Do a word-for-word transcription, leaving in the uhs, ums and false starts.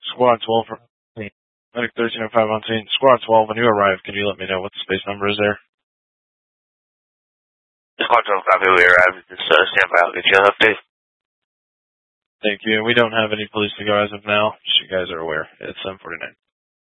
Squad twelve for Medic thirteen oh five on scene. Squad twelve, when you arrive, can you let me know what the space number is there? Squad twelve, copy. We arrived. Just uh, stand by. I'll get you an update. Thank you. And we don't have any police to go as of now. Just so you guys are aware. It's seven forty-nine.